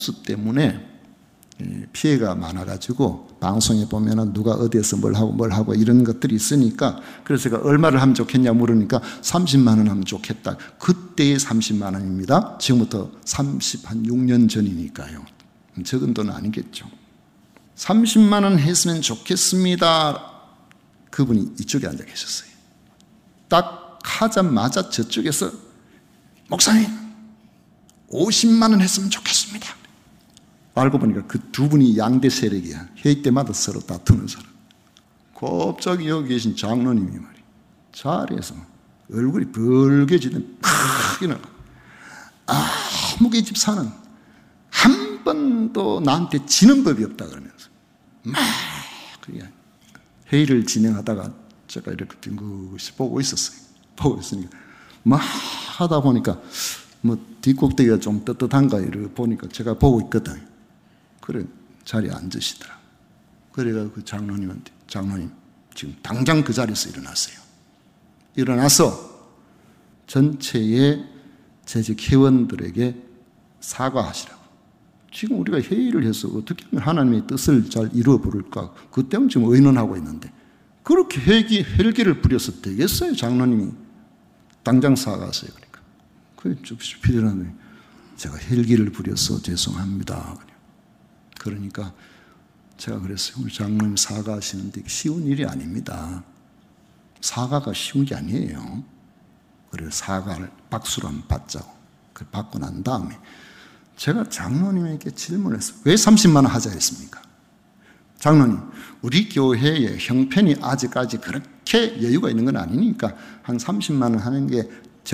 수 때문에 피해가 많아가지고 방송에 보면은 누가 어디에서 뭘 하고 이런 것들이 있으니까 그래서 제가 얼마를 하면 좋겠냐 물으니까 30만 원 하면 좋겠다. 그때의 30만 원입니다. 지금부터 36년 전이니까요. 적은 돈은 아니겠죠. 30만 원 했으면 좋겠습니다. 그분이 이쪽에 앉아 계셨어요. 딱 하자마자 저쪽에서 목사님 50만 원 했으면 좋겠습니다. 알고 보니까 그 두 분이 양대 세력이야. 회의 때마다 서로 다투는 사람. 갑자기 여기 계신 장로님이 말이야. 자리에서 얼굴이 벌개지는 팍 일어나. 아무개 집사는 한 번도 나한테 지는 법이 없다 그러면서 막 그냥 회의를 진행하다가 제가 이렇게 빙긋이 보고 있었어요. 보고 있으니까 막 하다 보니까 뭐 뒷꼭대기가 좀 떳떳한가 이렇게 보니까 제가 보고 있거든. 그래 자리에 앉으시더라. 그래가 그 장로님한테 장로님 지금 당장 그 자리에서 일어났어요. 일어나서 전체의 재직 회원들에게 사과하시라고. 지금 우리가 회의를 해서 어떻게 하면 하나님의 뜻을 잘 이루어 부를까? 그 때문에 지금 의논하고 있는데 그렇게 헬기를 부려서 되겠어요? 장로님이 당장 사과하세요. 그러니까 그게 좀 필요한데 제가 헬기를 부려서 죄송합니다. 그러니까 제가 그랬어요. 우리 장로님 사과하시는데 쉬운 일이 아닙니다. 사과가 쉬운 게 아니에요. 그래서 사과를 박수로 한번 받자고. 그걸 받고 난 다음에 제가 장로님에게 질문을 했어요. 왜 30만 원 하자 했습니까? 장로님, 우리 교회의 형편이 아직까지 그렇게 여유가 있는 건 아니니까 한 30만 원 하는 게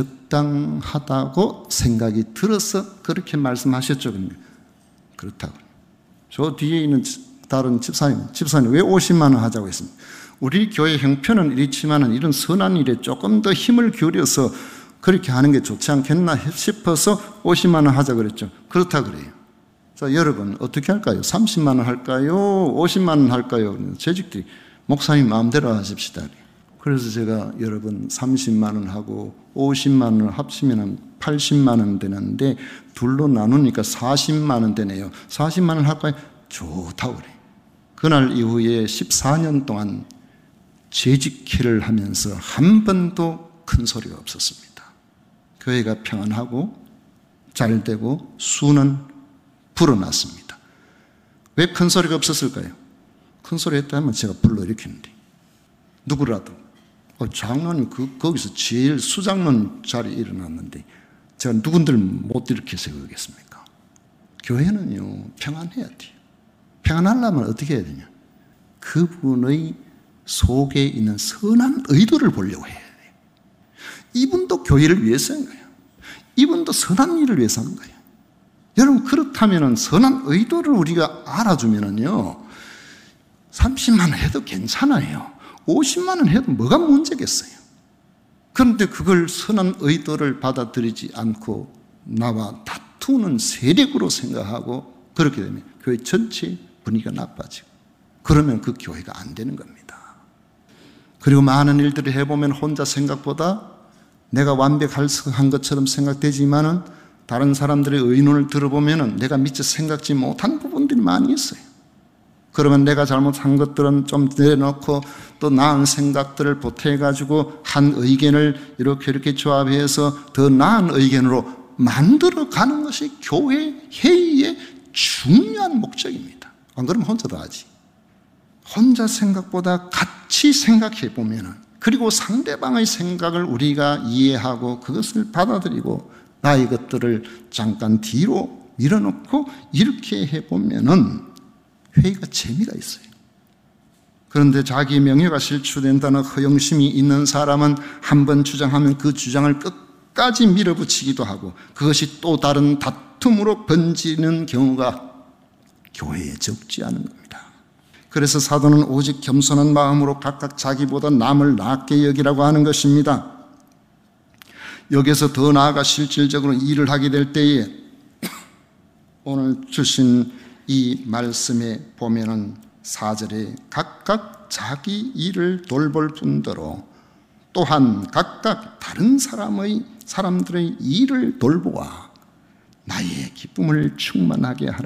적당하다고 생각이 들어서 그렇게 말씀하셨죠. 그렇다고. 저 뒤에 있는 다른 집사님 왜 50만 원 하자고 했습니까? 우리 교회 형편은 이렇지만 이런 선한 일에 조금 더 힘을 기울여서 그렇게 하는 게 좋지 않겠나 싶어서 50만 원 하자 그랬죠. 그렇다 그래요. 자, 여러분 어떻게 할까요? 30만 원 할까요? 50만 원 할까요? 재직들이 목사님 마음대로 하십시다. 그래서 제가 여러분 30만 원 하고 50만 원을 합치면 80만 원 되는데 둘로 나누니까 40만 원 되네요. 40만 원 할까요? 좋다고 그래요. 그날 이후에 14년 동안 재직회를 하면서 한 번도 큰 소리가 없었습니다. 교회가 평안하고 잘되고 수는 불어났습니다. 왜 큰 소리가 없었을까요? 큰 소리 했다면 제가 불러일으키는데 누구라도 장로님 거기서 제일 수장론 자리에 일어났는데 제가 누군들 못 일으켜 세우겠습니까? 교회는요 평안해야 돼요. 평안하려면 어떻게 해야 되냐? 그분의 속에 있는 선한 의도를 보려고 해야 돼요. 이분도 교회를 위해서 하는 거예요. 이분도 선한 일을 위해서 하는 거예요. 여러분 그렇다면 선한 의도를 우리가 알아주면요 30만 원 해도 괜찮아요. 50만 원 해도 뭐가 문제겠어요. 그런데 그걸 선한 의도를 받아들이지 않고 나와 다투는 세력으로 생각하고 그렇게 되면 교회 전체 분위기가 나빠지고 그러면 그 교회가 안 되는 겁니다. 그리고 많은 일들을 해보면 혼자 생각보다 내가 완벽한 것처럼 생각되지만은 다른 사람들의 의논을 들어보면은 내가 미처 생각지 못한 부분들이 많이 있어요. 그러면 내가 잘못한 것들은 좀 내려놓고 또 나은 생각들을 보태가지고 한 의견을 이렇게 조합해서 더 나은 의견으로 만들어가는 것이 교회 회의의 중요한 목적입니다. 안 그러면 혼자 다 하지. 혼자 생각보다 같이 생각해 보면은 그리고 상대방의 생각을 우리가 이해하고 그것을 받아들이고 나의 것들을 잠깐 뒤로 밀어놓고 이렇게 해보면은 회의가 재미가 있어요. 그런데 자기 명예가 실추된다는 허영심이 있는 사람은 한번 주장하면 그 주장을 끝까지 밀어붙이기도 하고 그것이 또 다른 다툼으로 번지는 경우가 교회에 적지 않은 겁니다. 그래서 사도는 오직 겸손한 마음으로 각각 자기보다 남을 낮게 여기라고 하는 것입니다. 여기서 더 나아가 실질적으로 일을 하게 될 때에 오늘 주신 이 말씀에 보면은 4절에 각각 자기 일을 돌볼 뿐더러 또한 각각 다른 사람들의 일을 돌보아 나의 기쁨을 충만하게 하라.